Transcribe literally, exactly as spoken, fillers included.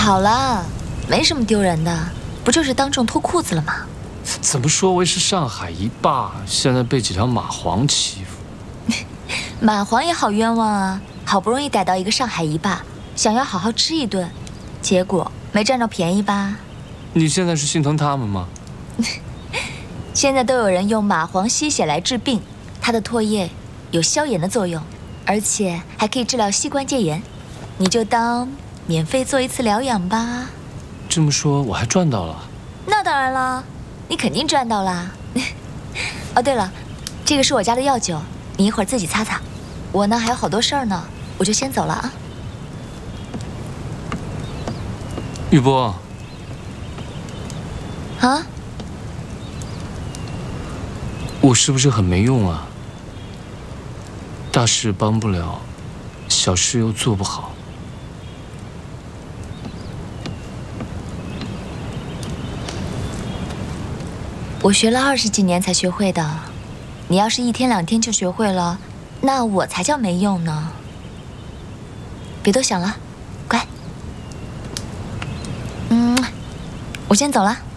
好了，没什么丢人的，不就是当众脱裤子了吗？ 怎么说我也是上海一霸，现在被几条蚂蟥欺负。 蚂蟥也好冤枉啊！好不容易逮到一个上海一霸，想要好好吃一顿，结果没占着便宜吧？ 你现在是心疼他们吗？ 现在都有人用蚂蟥吸血来治病，它的唾液有消炎的作用，而且还可以治疗膝关节炎。你就当免费做一次疗养吧。 这么说我还赚到了。 那当然了，你肯定赚到啦。哦，对了，这个是我家的药酒，你一会儿自己擦擦。我呢还有好多事儿呢，我就先走了啊。 玉波。 啊？ 我是不是很没用啊？大事帮不了，小事又做不好。 我学了二十几年才学会的，你要是一天两天就学会了，那我才叫没用呢。别多想了，乖。嗯，我先走了。